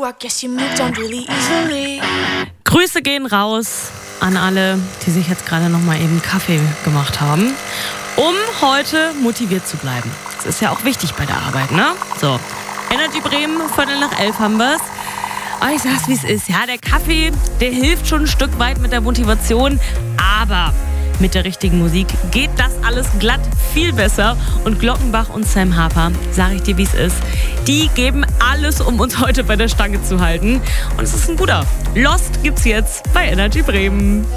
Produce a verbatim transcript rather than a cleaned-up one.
I guess you moved on really easily. Grüße gehen raus an alle, die sich jetzt gerade noch mal eben Kaffee gemacht haben, um heute motiviert zu bleiben. Das ist ja auch wichtig bei der Arbeit, ne? So, Energy Bremen, Viertel nach elf haben wir's. Oh, ich sag's, wie es ist. Ja, der Kaffee, der hilft schon ein Stück weit mit der Motivation, aber mit der richtigen Musik geht das alles glatt viel besser. Und Glockenbach und Sam Harper, sag ich dir, wie es ist, die geben alles, um uns heute bei der Stange zu halten. Und es ist ein guter. Lost gibt's jetzt bei Energy Bremen.